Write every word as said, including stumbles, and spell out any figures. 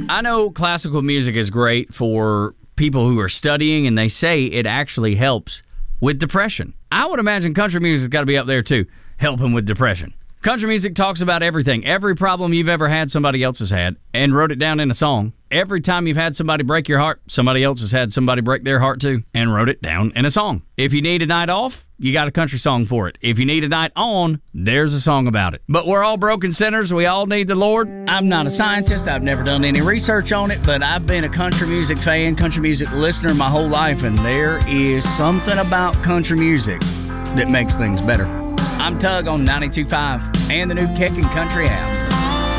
I know classical music is great for people who are studying, and they say it actually helps with depression. I would imagine country music's got to be up there too, helping with depression. Country music talks about everything. Every problem you've ever had, somebody else has had, and wrote it down in a song. Every time you've had somebody break your heart, somebody else has had somebody break their heart too, and wrote it down in a song. If you need a night off, you got a country song for it. If you need a night on, there's a song about it. But we're all broken sinners. We all need the Lord. I'm not a scientist. I've never done any research on it, but I've been a country music fan, country music listener my whole life, and there is something about country music that makes things better. I'm Tug on ninety-two point five and the new Kickin' Country app.